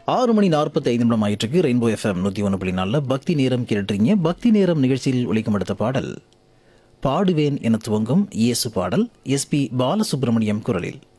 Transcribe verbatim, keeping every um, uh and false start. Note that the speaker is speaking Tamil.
ஆறு மணி நாற்பத்தி ஐந்து நிமிடம் ஆயிட்டிருக்கு. ரெயின்போ எஃப்எம் நூற்றி ஒன்று புள்ளி நாலில் பக்தி நேரம் கேட்டுறீங்க. பக்தி நேரம் நிகழ்ச்சியில் ஒலிக்கும் அடுத்த பாடல் பாடுவேன் என துவங்கும் இயேசு பாடல், எஸ்பி பாலசுப்ரமணியம் குரலில்.